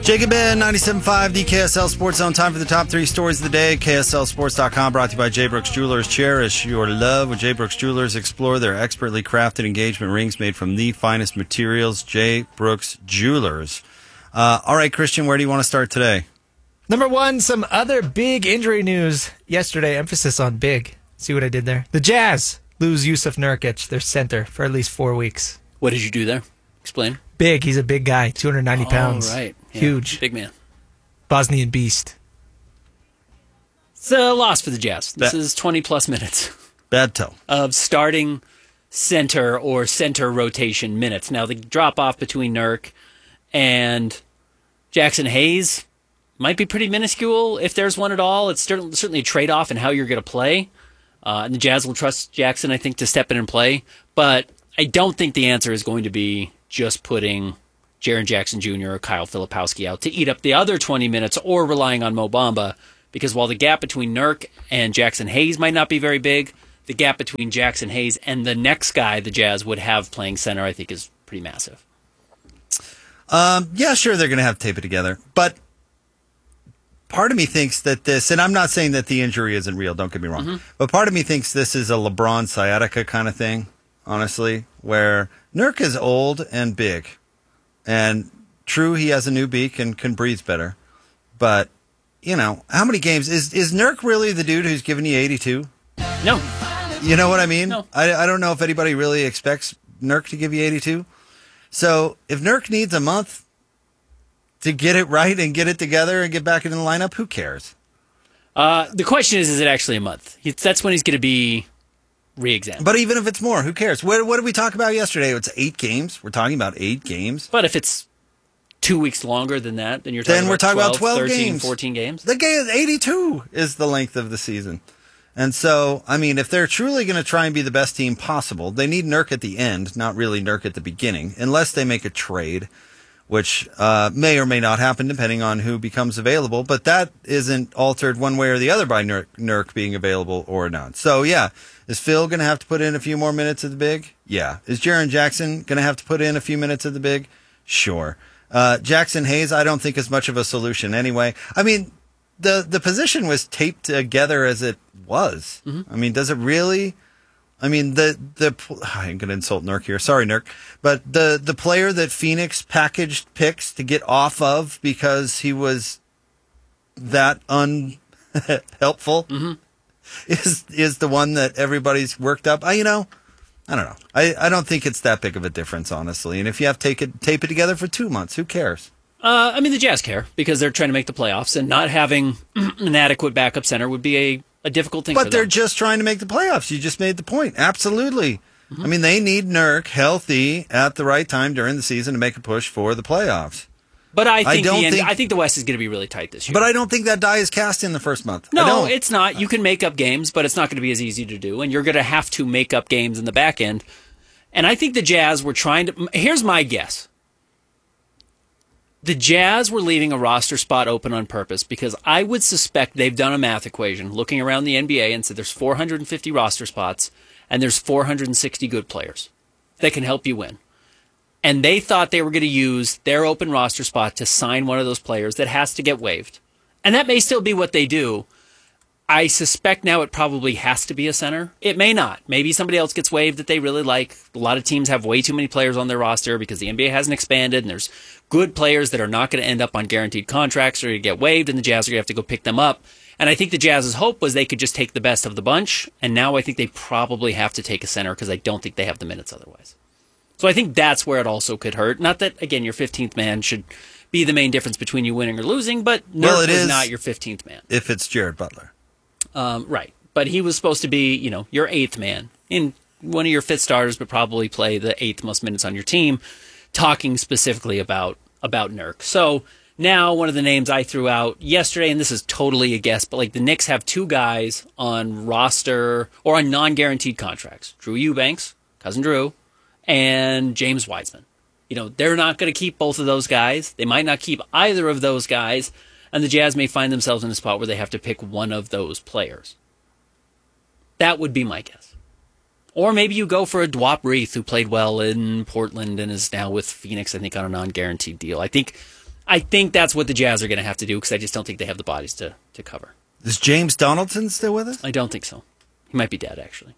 Jacob Ben, 97.5, the KSL Sports Zone. Time for the top three stories of the day. KSLSports.com, brought to you by J. Brooks Jewelers. Cherish your love with J. Brooks Jewelers. Explore their expertly crafted engagement rings made from the finest materials. J. Brooks Jewelers. All right, Christian, where do you want to start today? Number one, some other big injury news yesterday. Emphasis on big. See what I did there? The Jazz lose Yusuf Nurkic, their center, for at least 4 weeks. What did you do there? Explain. Big. He's a big guy, 290 pounds. Right. Yeah. Huge. Big man. Bosnian beast. It's a loss for the Jazz. This is 20-plus minutes Bad toe. of starting center or center rotation minutes. Now, the drop-off between Nurk and Jackson Hayes might be pretty minuscule, if there's one at all. It's certainly a trade-off in how you're going to play. And the Jazz will trust Jackson, I think, to step in and play. But I don't think the answer is going to be just putting Jaren Jackson Jr. or Kyle Filipowski out to eat up the other 20 minutes or relying on Mo Bamba, because while the gap between Nurk and Jackson Hayes might not be very big, the gap between Jackson Hayes and the next guy the Jazz would have playing center, I think, is pretty massive. Yeah, sure, they're going to have to tape it together. But part of me thinks that this, and I'm not saying that the injury isn't real, don't get me wrong, but part of me thinks this is a LeBron sciatica kind of thing, honestly, where Nurk is old and big. And true, he has a new beak and can breathe better. But, you know, how many games? Is Nurk really the dude who's giving you 82? No. You know what I mean? No. I don't know if anybody really expects Nurk to give you 82. So if Nurk needs a month to get it right and get it together and get back into the lineup, who cares? The question is it actually a month? That's when he's going to be re-examined. But even if it's more, who cares? What did we talk about yesterday? It's 8 games. We're talking about 8 games. But if it's 2 weeks longer than that, then you're talking Then we're talking about 12 13, games. 14 games. The game 82 is the length of the season. And so, I mean, if they're truly going to try and be the best team possible, they need Nurk at the end, not really Nurk at the beginning, unless they make a trade, which may or may not happen depending on who becomes available. But that isn't altered one way or the other by Nurk being available or not. So, yeah, is Phil going to have to put in a few more minutes at the big? Yeah. Is Jaren Jackson going to have to put in a few minutes at the big? Sure. Jackson Hayes, I don't think is much of a solution anyway. I mean, the position was taped together as it was. I mean, does it really? I mean, I'm going to insult Nurk here. Sorry, Nurk. But the player that Phoenix packaged picks to get off of because he was that unhelpful is the one that everybody's worked up. I don't know. I don't think it's that big of a difference, honestly. And if you have to tape it together for 2 months, who cares? I mean, the Jazz care because they're trying to make the playoffs, and not having an adequate backup center would be a difficult thing for them. But they're just trying to make the playoffs. You just made the point. Absolutely. I mean, they need Nurk healthy at the right time during the season to make a push for the playoffs. But I think the West is going to be really tight this year. But I don't think that die is cast in the first month. No, it's not. You can make up games, but it's not going to be as easy to do, and you're going to have to make up games in the back end. And I think the Jazz were trying to... Here's my guess. The Jazz were leaving a roster spot open on purpose because I would suspect they've done a math equation looking around the NBA and said there's 450 roster spots and there's 460 good players that can help you win. And they thought they were going to use their open roster spot to sign one of those players that has to get waived. And that may still be what they do. I suspect now it probably has to be a center. It may not. Maybe somebody else gets waived that they really like. A lot of teams have way too many players on their roster because the NBA hasn't expanded, and there's good players that are not going to end up on guaranteed contracts or get waived, and the Jazz are going to have to go pick them up. And I think the Jazz's hope was they could just take the best of the bunch, and now I think they probably have to take a center because I don't think they have the minutes otherwise. So I think that's where it also could hurt. Not that, again, your 15th man should be the main difference between you winning or losing, but Nurk is not your 15th man. If it's Jared Butler. Right. But he was supposed to be, your 8th man in one of your 5th starters, but probably play the 8th most minutes on your team, talking specifically about Nurk. So now one of the names I threw out yesterday, and this is totally a guess, but like the Knicks have 2 guys on roster or on non-guaranteed contracts. Drew Eubanks, cousin Drew, and James Wiseman. They're not going to keep both of those guys. They might not keep either of those guys. And the Jazz may find themselves in a spot where they have to pick one of those players. That would be my guess. Or maybe you go for a Dwop Reith, who played well in Portland and is now with Phoenix, I think, on a non-guaranteed deal. I think I think that's what the Jazz are going to have to do because I just don't think they have the bodies to cover. Is James Donaldson still with us? I don't think so. He might be dead, actually.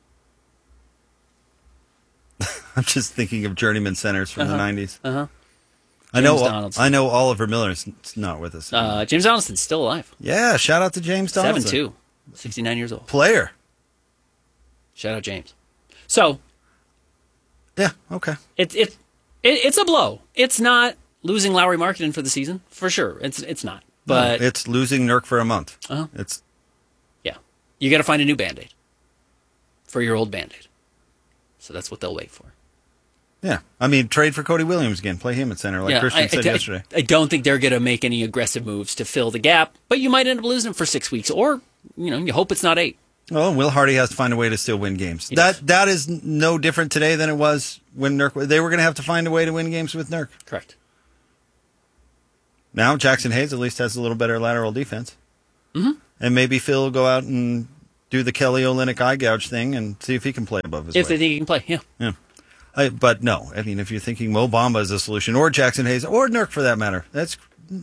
I'm just thinking of journeyman centers from the 90s. Uh-huh. I know Oliver Miller's not with us. James Donaldson's still alive. Yeah, shout out to James Donaldson. 7'2", 69 years old. Player. Shout out James. So, yeah, okay. It's a blow. It's not losing Lowry Markkanen for the season, for sure. It's not. But no, it's losing Nurk for a month. Uh-huh. It's you got to find a new Band-Aid for your old Band-Aid. So that's what they'll wait for. Yeah, I mean, trade for Cody Williams again. Play him at center, like Christian said yesterday. I don't think they're going to make any aggressive moves to fill the gap, but you might end up losing him for 6 weeks, or you hope it's not 8. Well, Will Hardy has to find a way to still win games. That is no different today than it was when Nurk. They were going to have to find a way to win games with Nurk. Correct. Now Jackson Hayes at least has a little better lateral defense, and maybe Phil will go out and do the Kelly Olynyk eye gouge thing and see if he can play above his weight. If they think he can play, yeah. But no, I mean, if you're thinking Mo Bamba is a solution, or Jackson Hayes, or Nurk for that matter, that's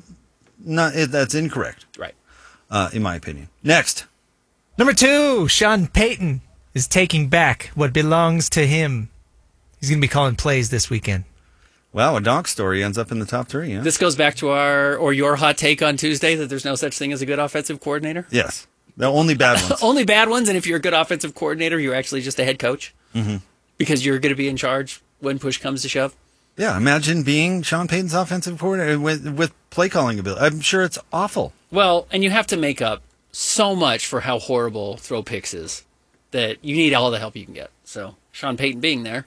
incorrect. Right. In my opinion. Next. Number 2, Sean Payton is taking back what belongs to him. He's going to be calling plays this weekend. Wow, a donk story ends up in the top 3, yeah? This goes back to your hot take on Tuesday that there's no such thing as a good offensive coordinator? Yes. The only bad ones. Only bad ones, and if you're a good offensive coordinator, you're actually just a head coach? Mm-hmm. Because you're going to be in charge when push comes to shove? Yeah, imagine being Sean Payton's offensive coordinator with play calling ability. I'm sure it's awful. Well, and you have to make up so much for how horrible throw picks is that you need all the help you can get. So Sean Payton being there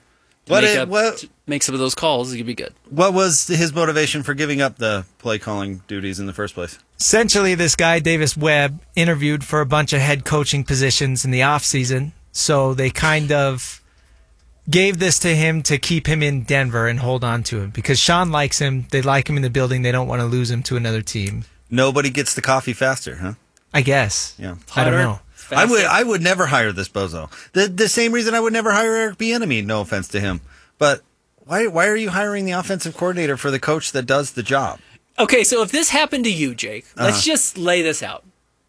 to make some of those calls is going to be good. What was his motivation for giving up the play calling duties in the first place? Essentially, this guy, Davis Webb, interviewed for a bunch of head coaching positions in the offseason, so they kind of gave this to him to keep him in Denver and hold on to him because Sean likes him. They like him in the building. They don't want to lose him to another team. Nobody gets the coffee faster, huh? I guess. Yeah. I don't know. I would never hire this bozo. The same reason I would never hire Eric Bieniemy. No offense to him, but why are you hiring the offensive coordinator for the coach that does the job? Okay, so if this happened to you, Jake, let's just lay this out.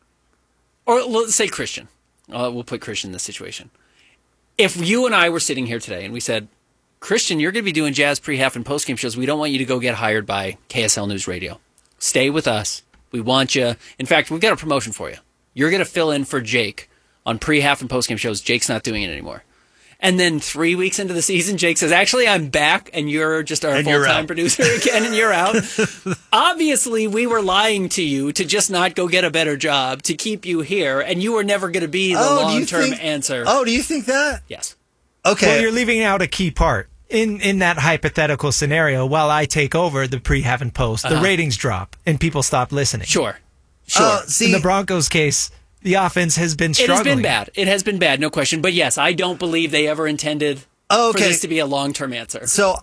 Or let's say Christian. We'll put Christian in this situation. If you and I were sitting here today and we said, Christian, you're going to be doing Jazz pre-half and post-game shows. We don't want you to go get hired by KSL News Radio. Stay with us. We want you. In fact, we've got a promotion for you. You're going to fill in for Jake on pre-half and post-game shows. Jake's not doing it anymore. And then 3 weeks into the season, Jake says, actually, I'm back, and you're just our full-time producer again, and you're out. Obviously, we were lying to you to just not go get a better job, to keep you here, and you were never going to be the long-term answer. Oh, do you think that? Yes. Okay. Well, you're leaving out a key part. In that hypothetical scenario, while I take over the pre-half and post, the ratings drop, and people stop listening. Sure. In the Broncos case, the offense has been struggling. It has been bad, no question. But yes, I don't believe they ever intended for this to be a long-term answer. So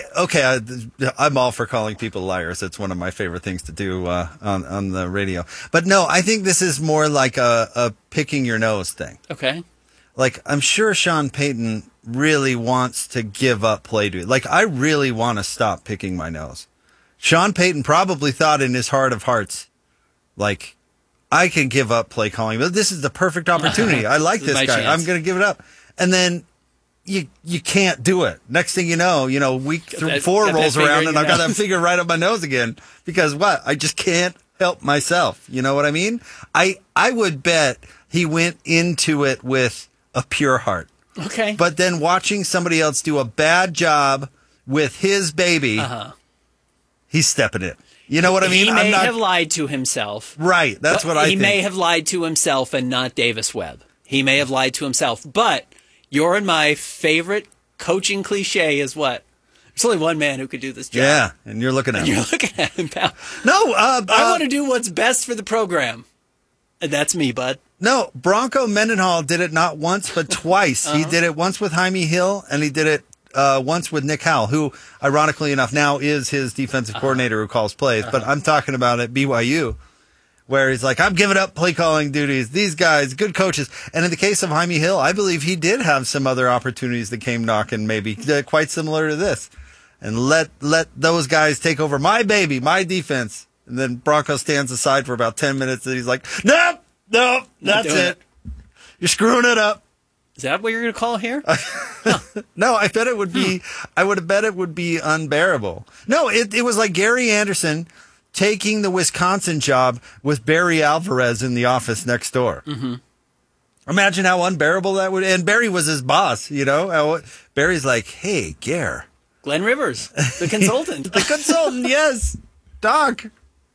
I'm all for calling people liars. It's one of my favorite things to do on the radio. But no, I think this is more like a picking your nose thing. Okay. Like, I'm sure Sean Payton really wants to give up play duty. Like, I really want to stop picking my nose. Sean Payton probably thought in his heart of hearts, like, I can give up play calling, but this is the perfect opportunity. I like this guy. Chance. I'm going to give it up. And then you can't do it. Next thing you know, week 4 rolls around and I've got that finger right up my nose again because what? I just can't help myself. You know what I mean? I would bet he went into it with a pure heart. Okay. But then watching somebody else do a bad job with his baby, he's stepping in. You know what I mean? He may have lied to himself. Right. That's what I think. He may have lied to himself and not Davis Webb. He may have lied to himself. But your and my favorite coaching cliche is what? There's only one man who could do this job. Yeah, and you're looking at him. You're looking at him, pal. No, I want to do what's best for the program. And that's me, bud. No, Bronco Mendenhall did it not once, but twice. He did it once with Jaime Hill, and he did it once with Nick Howell, who, ironically enough, now is his defensive coordinator who calls plays. But I'm talking about at BYU, where he's like, I'm giving up play calling duties. These guys, good coaches. And in the case of Jaime Hill, I believe he did have some other opportunities that came knocking, maybe quite similar to this. and let those guys take over my baby, my defense. And then Bronco stands aside for about 10 minutes, and he's like, nope, that's it. You're screwing it up. Is that what you're going to call here? No, I bet it would be. I would have bet it would be unbearable. No, it was like Gary Anderson taking the Wisconsin job with Barry Alvarez in the office next door. Mm-hmm. Imagine how unbearable that would. And Barry was his boss. Barry's like, hey, Gare. Glenn Rivers, the consultant. The consultant, yes, Doc.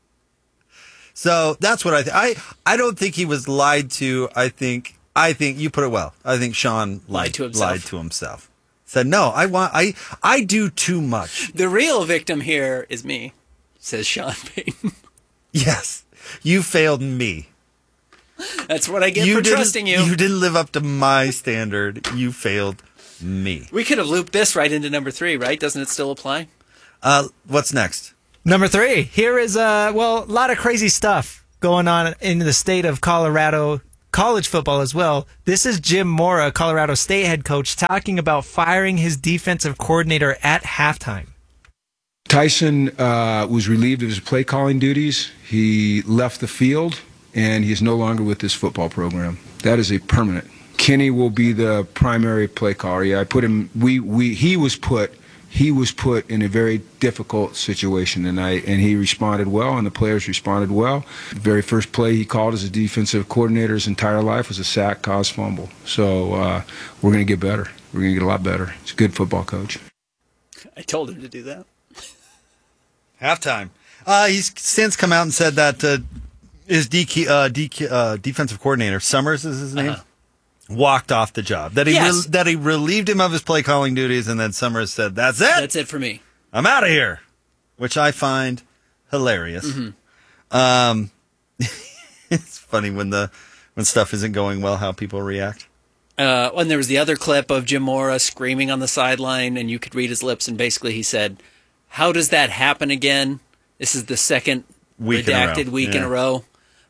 So that's what I think. I don't think he was lied to. I think you put it well. I think Sean lied to himself. Said, no, I do too much. The real victim here is me, says Sean Payton. Yes, you failed me. That's what I get for trusting you. You didn't live up to my standard. You failed me. We could have looped this right into number 3, right? Doesn't it still apply? What's next? Number 3. Here is a lot of crazy stuff going on in the state of Colorado, college football as well. This is Jim Mora, Colorado State head coach, talking about firing his defensive coordinator at halftime. Tyson was relieved of his play calling duties. He left the field, and he is no longer with this football program. That is a permanent. Kenny will be the primary play caller. Yeah, I put him. He was put in a very difficult situation, and he responded well, and the players responded well. The very first play he called as a defensive coordinator his entire life was a sack, caused fumble. So we're going to get better. We're going to get a lot better. He's a good football coach. I told him to do that. Halftime. He's since come out and said that his defensive coordinator, Summers is his name, walked off the job. That he relieved him of his play calling duties, and then Summers said, "That's it. That's it for me. I'm out of here," which I find hilarious. Mm-hmm. It's funny when stuff isn't going well, how people react. When there was the other clip of Jim Mora screaming on the sideline, and you could read his lips, and basically he said, "How does that happen again? This is the second redacted week in a row."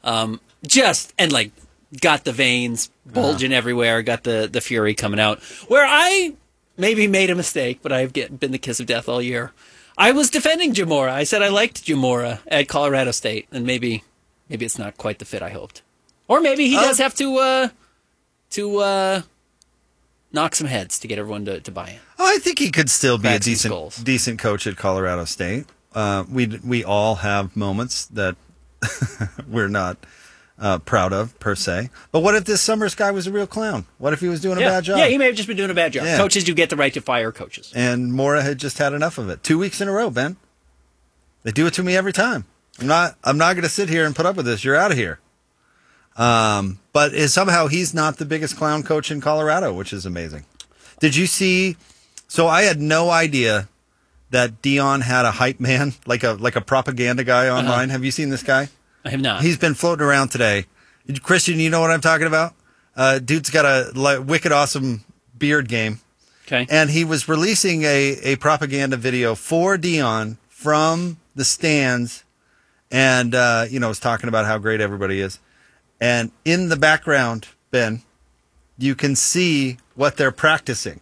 Got the veins bulging everywhere, got the fury coming out. Where I maybe made a mistake, but I've been the kiss of death all year. I was defending Jim Mora. I said I liked Jim Mora at Colorado State, and maybe it's not quite the fit I hoped. Or maybe he does have to knock some heads to get everyone to buy in. Oh, I think he could still be a decent coach at Colorado State. We all have moments that we're not proud of, per se. But what if this Summers guy was a real clown? What if he was doing a bad job? Yeah, he may have just been doing a bad job. Yeah. Coaches do get the right to fire coaches. And Mora had just had enough of it. 2 weeks in a row, Ben. They do it to me every time. I'm not going to sit here and put up with this. You're out of here. But somehow he's not the biggest clown coach in Colorado, which is amazing. Did you see? So I had no idea that Dion had a hype man, like a propaganda guy online. Have you seen this guy? I have not. He's been floating around today. Christian, you know what I'm talking about? Dude's got a wicked awesome beard game. Okay. And he was releasing a propaganda video for Dion from the stands, and was talking about how great everybody is. And in the background, Ben, you can see what they're practicing.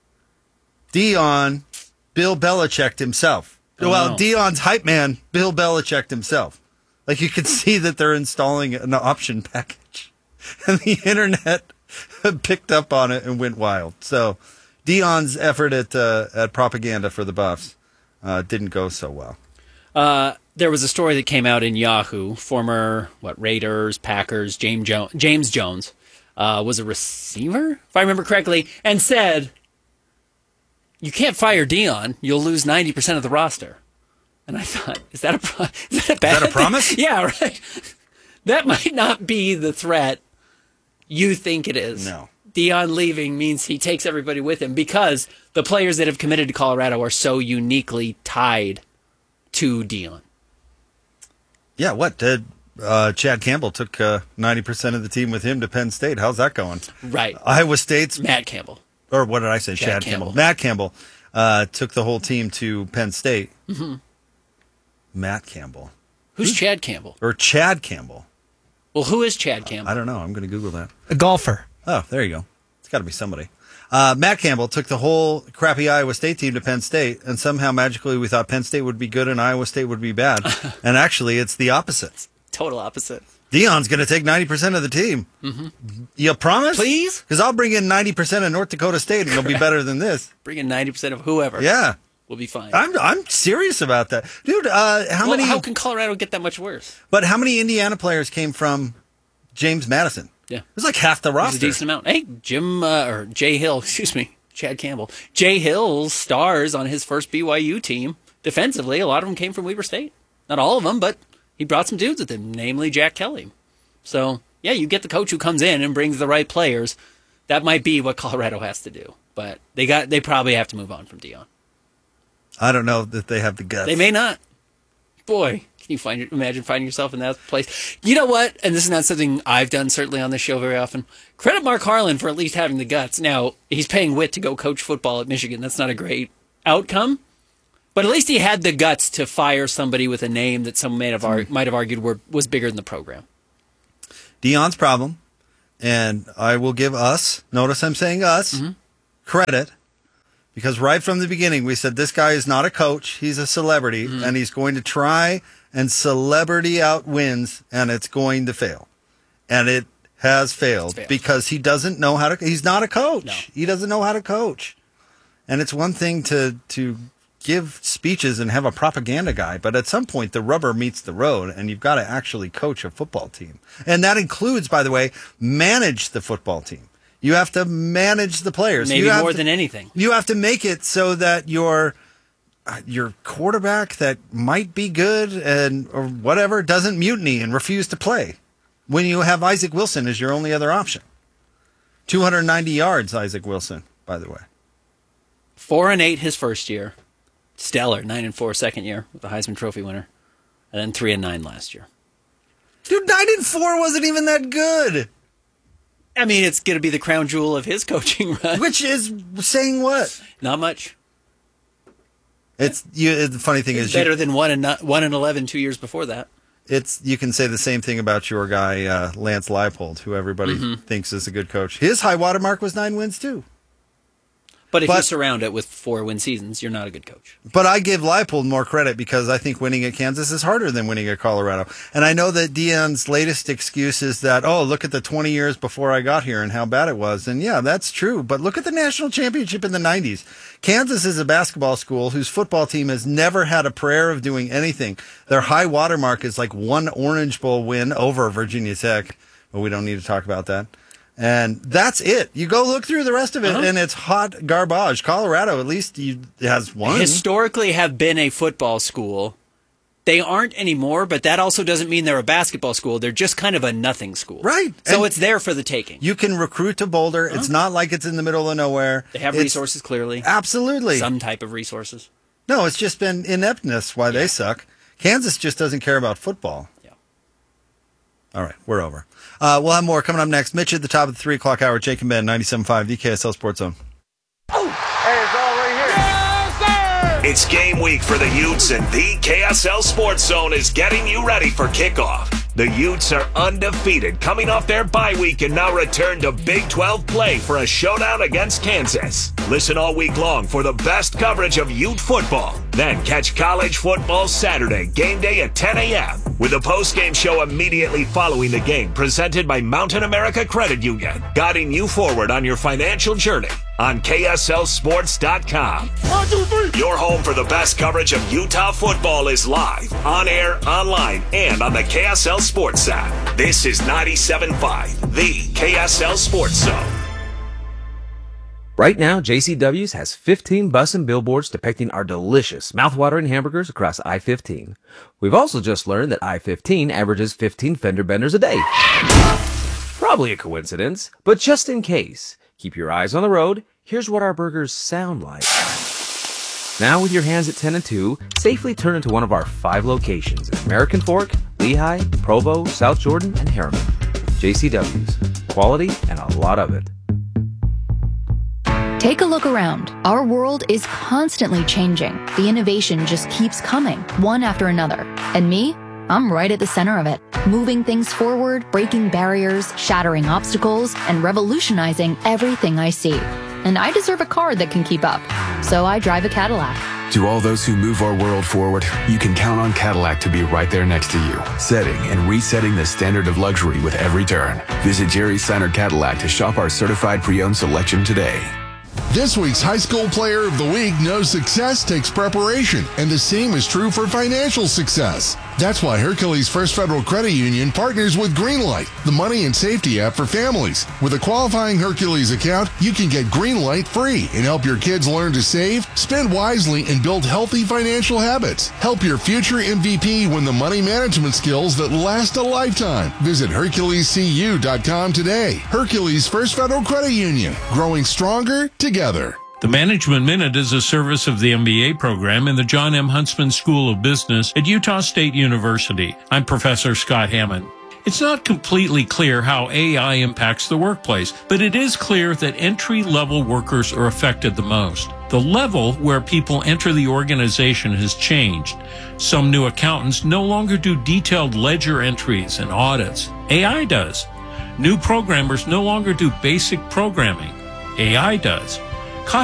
Dion, Bill Belichick himself. Dion's hype man, Bill Belichick himself. Like, you can see that they're installing an option package. And the internet picked up on it and went wild. So Dion's effort at propaganda for the Buffs didn't go so well. There was a story that came out in Yahoo. Former Raiders, Packers, James Jones was a receiver, if I remember correctly, and said, "You can't fire Dion. You'll lose 90% of the roster." And I thought, is that a promise? Yeah, right. That might not be the threat you think it is. No. Dion leaving means he takes everybody with him because the players that have committed to Colorado are so uniquely tied to Dion. Yeah, Chad Campbell took 90% of the team with him to Penn State. How's that going? Right. Iowa State's Matt Campbell. Or what did I say? Chad Campbell. Matt Campbell took the whole team to Penn State. Mm-hmm. Matt Campbell. Who's Chad Campbell? Or Chad Campbell. Well, who is Chad Campbell? I don't know. I'm going to Google that. A golfer. Oh, there you go. It's got to be somebody. Matt Campbell took the whole crappy Iowa State team to Penn State, and somehow magically we thought Penn State would be good and Iowa State would be bad. And actually, it's the opposite. Total opposite. Deion's going to take 90% of the team. Mm-hmm. You promise? Please? Because I'll bring in 90% of North Dakota State, and it'll be better than this. Bring in 90% of whoever. Yeah. We'll be fine. I'm serious about that. Dude, how can Colorado get that much worse? But how many Indiana players came from James Madison? Yeah. It was like half the roster. It's a decent amount. Hey, Jay Hill, Chad Campbell. Jay Hill stars on his first BYU team. Defensively, a lot of them came from Weber State. Not all of them, but he brought some dudes with him, namely Jack Kelly. So, yeah, you get the coach who comes in and brings the right players. That might be what Colorado has to do. But they probably have to move on from Deion. I don't know that they have the guts. They may not. Boy, can you imagine finding yourself in that place? You know what? And this is not something I've done certainly on this show very often. Credit Mark Harlan for at least having the guts. Now, he's paying Witt to go coach football at Michigan. That's not a great outcome. But at least he had the guts to fire somebody with a name that some might have argued was bigger than the program. Deion's problem, and I will give us, notice I'm saying us, credit. Because right from the beginning, we said this guy is not a coach. He's a celebrity, and he's going to try, and celebrity outwins, and it's going to fail. And it has failed because he doesn't know how to. He's not a coach. No. He doesn't know how to coach. And it's one thing to give speeches and have a propaganda guy, but at some point the rubber meets the road, and you've got to actually coach a football team. And that includes, by the way, manage the football team. You have to manage the players. Maybe more than anything. You have to make it so that your quarterback that might be good or whatever doesn't mutiny and refuse to play when you have Isaac Wilson as your only other option. 290 yards, Isaac Wilson, by the way. 4-8 his first year. Stellar. 9-4 second year with the Heisman Trophy winner. And then 3-9 last year. Dude, 9-4 wasn't even that good. I mean, it's going to be the crown jewel of his coaching run. Which is saying what? Not much. The funny thing is better than 1-11 2 years before that. You can say the same thing about your guy Lance Leipold, who everybody thinks is a good coach. His high water mark was 9 wins too. But if you surround it with 4-win seasons, you're not a good coach. But I give Leipold more credit because I think winning at Kansas is harder than winning at Colorado. And I know that Deion's latest excuse is that, look at the 20 years before I got here and how bad it was. And yeah, that's true. But look at the national championship in the 90s. Kansas is a basketball school whose football team has never had a prayer of doing anything. Their high water mark is like one Orange Bowl win over Virginia Tech. But we don't need to talk about that. And that's it. You go look through the rest of it, and it's hot garbage. Colorado, at least, has one. Historically have been a football school. They aren't anymore, but that also doesn't mean they're a basketball school. They're just kind of a nothing school. Right. So it's there for the taking. You can recruit to Boulder. It's not like it's in the middle of nowhere. They have resources, clearly. Absolutely. Some type of resources. No, it's just been ineptness why they suck. Kansas just doesn't care about football. Yeah. All right, we're over. We'll have more coming up next. Mitch at the top of the 3 o'clock hour. Jake and Ben, 97.5, the KSL Sports Zone. Hey, it's all right here. Yes, sir! It's game week for the Utes, and the KSL Sports Zone is getting you ready for kickoff. The Utes are undefeated, coming off their bye week and now return to Big 12 play for a showdown against Kansas. Listen all week long for the best coverage of Ute football. Then catch college football Saturday, game day at 10 a.m. with a post-game show immediately following the game presented by Mountain America Credit Union, guiding you forward on your financial journey on KSLSports.com. 1, 2, 3. Your home for the best coverage of Utah football is live, on air, online, and on the KSL Sports app. This is 97.5, the KSL Sports Zone. Right now, JCW's has 15 bus and billboards depicting our delicious, mouthwatering hamburgers across I-15. We've also just learned that I-15 averages 15 fender benders a day. Probably a coincidence, but just in case, keep your eyes on the road. Here's what our burgers sound like. Now with your hands at 10 and 2, safely turn into one of our 5 locations in American Fork, Lehigh, Provo, South Jordan, and Harriman. JCW's. Quality and a lot of it. Take a look around. Our world is constantly changing. The innovation just keeps coming, one after another. And me? I'm right at the center of it, moving things forward, breaking barriers, shattering obstacles, and revolutionizing everything I see. and I deserve a car that can keep up. So I drive a Cadillac. To all those who move our world forward, you can count on Cadillac to be right there next to you, setting and resetting the standard of luxury with every turn. Visit Jerry Seiner Cadillac to shop our certified pre-owned selection today. This week's High School Player of the Week knows success takes preparation, and the same is true for financial success. That's why Hercules First Federal Credit Union partners with Greenlight, the money and safety app for families. With a qualifying Hercules account, you can get Greenlight free and help your kids learn to save, spend wisely, and build healthy financial habits. Help your future MVP win the money management skills that last a lifetime. Visit HerculesCU.com today. Hercules First Federal Credit Union, growing stronger together. The Management Minute is a service of the MBA program in the John M. Huntsman School of Business at Utah State University. I'm Professor Scott Hammond. It's not completely clear how AI impacts the workplace, but it is clear that entry-level workers are affected the most. The level where people enter the organization has changed. Some new accountants no longer do detailed ledger entries and audits. AI does. New programmers no longer do basic programming. AI does.